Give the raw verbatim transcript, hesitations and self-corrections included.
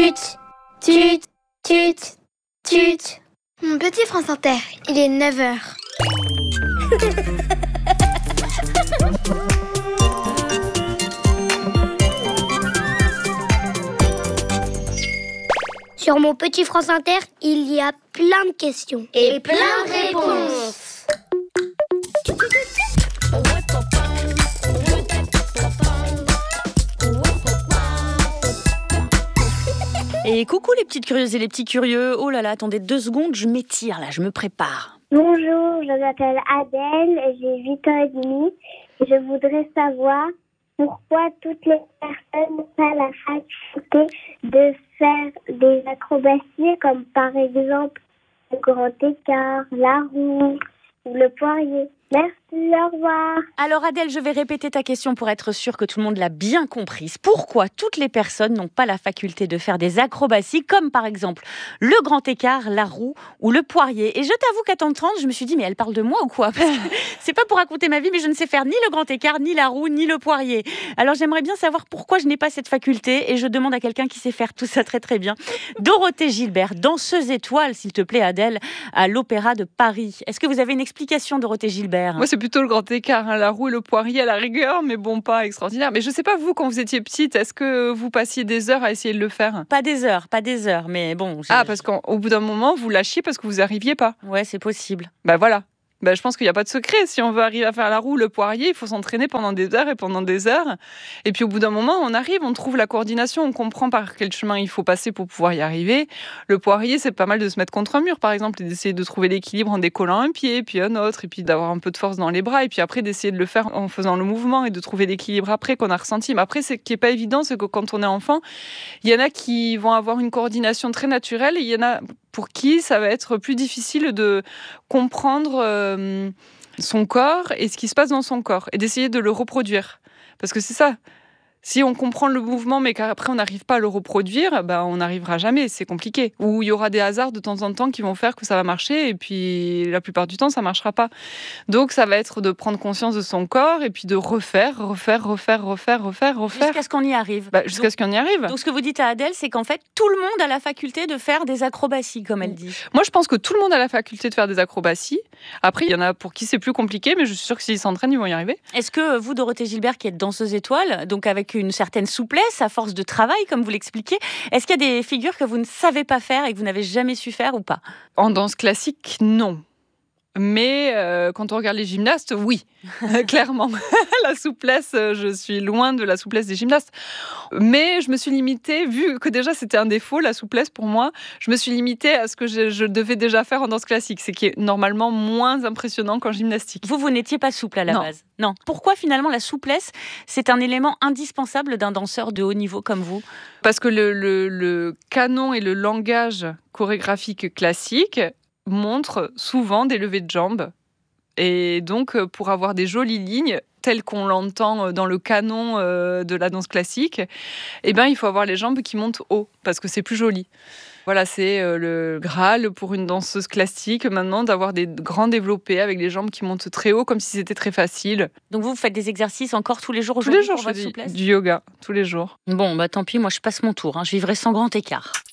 tut, tut, tut, tut. Mon petit France Inter, il est neuf heures. Sur mon petit France Inter, il y a plein de questions. Et plein de réponses. Et coucou les petites curieuses et les petits curieux. Oh là là, attendez deux secondes, je m'étire là, je me prépare. Bonjour, je m'appelle Adèle, j'ai huit ans et demi. Et je voudrais savoir pourquoi toutes les personnes n'ont pas la faculté de faire des acrobaties, comme par exemple le grand écart, la roue ou le poirier. Merci, au revoir. Alors Adèle, je vais répéter ta question pour être sûre que tout le monde l'a bien comprise. Pourquoi toutes les personnes n'ont pas la faculté de faire des acrobaties, comme par exemple le grand écart, la roue ou le poirier? Et je t'avoue qu'à temps trente, je me suis dit, mais elle parle de moi ou quoi? Parce que c'est pas pour raconter ma vie, mais je ne sais faire ni le grand écart, ni la roue, ni le poirier. Alors j'aimerais bien savoir pourquoi je n'ai pas cette faculté, et je demande à quelqu'un qui sait faire tout ça très très bien. Dorothée Gilbert, danseuse étoile, s'il te plaît Adèle, à l'Opéra de Paris. Est-ce que vous avez une explication, Dorothée Gilbert? Moi, c'est plutôt le grand écart, hein, la roue et le poirier à la rigueur, mais bon, pas extraordinaire. Mais je sais pas, vous, quand vous étiez petite, est-ce que vous passiez des heures à essayer de le faire? Pas des heures, pas des heures, mais bon... j'ai- Ah, parce qu'au bout d'un moment, vous lâchiez parce que vous arriviez pas. Ouais, c'est possible. Bah voilà. Bah, je pense qu'il n'y a pas de secret. Si on veut arriver à faire la roue, le poirier, il faut s'entraîner pendant des heures et pendant des heures. Et puis au bout d'un moment, on arrive, on trouve la coordination, on comprend par quel chemin il faut passer pour pouvoir y arriver. Le poirier, c'est pas mal de se mettre contre un mur, par exemple, et d'essayer de trouver l'équilibre en décollant un pied, puis un autre, et puis d'avoir un peu de force dans les bras, et puis après d'essayer de le faire en faisant le mouvement et de trouver l'équilibre après qu'on a ressenti. Mais après, ce qui n'est pas évident, c'est que quand on est enfant, il y en a qui vont avoir une coordination très naturelle, et il y en a pour qui ça va être plus difficile de comprendre euh, son corps et ce qui se passe dans son corps et d'essayer de le reproduire. Parce que c'est ça. Si on comprend le mouvement mais qu'après on n'arrive pas à le reproduire, ben on n'arrivera jamais, c'est compliqué. Ou il y aura des hasards de temps en temps qui vont faire que ça va marcher et puis la plupart du temps ça ne marchera pas. Donc ça va être de prendre conscience de son corps et puis de refaire, refaire, refaire, refaire, refaire, refaire. Jusqu'à ce qu'on y arrive. Bah, jusqu'à donc, ce qu'on y arrive. donc ce que vous dites à Adèle, c'est qu'en fait, tout le monde a la faculté de faire des acrobaties, comme elle dit. Moi je pense que tout le monde a la faculté de faire des acrobaties. Après, il y en a pour qui c'est plus compliqué, mais je suis sûre que s'ils s'entraînent, ils vont y arriver. Est-ce que vous, Dorothée Gilbert, qui êtes danseuse étoile, donc avec une certaine souplesse, à force de travail, comme vous l'expliquez, est-ce qu'il y a des figures que vous ne savez pas faire et que vous n'avez jamais su faire ou pas? En danse classique, non. Mais euh, quand on regarde les gymnastes, oui, clairement. La souplesse, je suis loin de la souplesse des gymnastes. Mais je me suis limitée, vu que déjà c'était un défaut, la souplesse pour moi, je me suis limitée à ce que je, je devais déjà faire en danse classique, c'est qui est normalement moins impressionnant qu'en gymnastique. Vous, vous n'étiez pas souple à la Non. base? Non. Pourquoi finalement la souplesse, c'est un élément indispensable d'un danseur de haut niveau comme vous? Parce que le, le, le canon et le langage chorégraphique classique montre souvent des levées de jambes. Et donc, pour avoir des jolies lignes, telles qu'on l'entend dans le canon de la danse classique, eh ben, il faut avoir les jambes qui montent haut, parce que c'est plus joli. Voilà, c'est le Graal pour une danseuse classique, maintenant, d'avoir des grands développés avec les jambes qui montent très haut, comme si c'était très facile. Donc vous, vous faites des exercices encore tous les jours Tous les aujourd'hui jours, pour je votre fais souplesse? du yoga, tous les jours. Bon, bah tant pis, moi je passe mon tour, hein. Je vivrai sans grand écart.